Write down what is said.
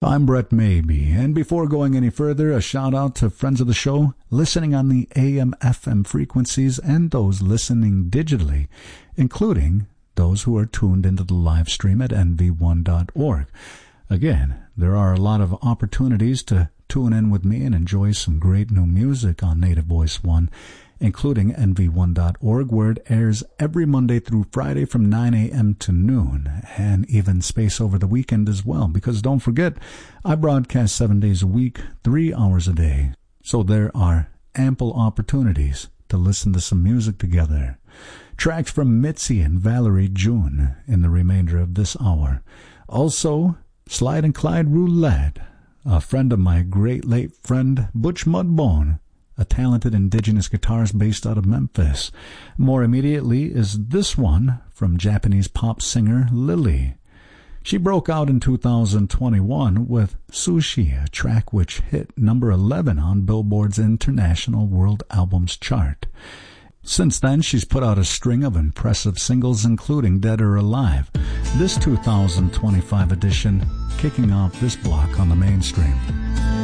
I'm Brett Maybe, and before going any further, a shout out to friends of the show listening on the AM/FM frequencies and those listening digitally, including those who are tuned into the live stream at nv1.org. Again, there are a lot of opportunities to tune in with me and enjoy some great new music on Native Voice One, including nv1.org, where it airs every Monday through Friday from 9 a.m. to noon, and even space over the weekend as well, because don't forget, I broadcast 7 days a week, 3 hours a day, so there are ample opportunities to listen to some music together. Tracks from Mitzi and Valerie June in the remainder of this hour. Also, Slide and Clyde Roulette, a friend of my great late friend Butch Mudbone, a talented indigenous guitarist based out of Memphis. More immediately is this one from Japanese pop singer Lily. She broke out in 2021 with Sushi, a track which hit number 11 on Billboard's International World Albums chart. Since then, she's put out a string of impressive singles, including Dead or Alive, this 2025 edition kicking off this block on the mainstream.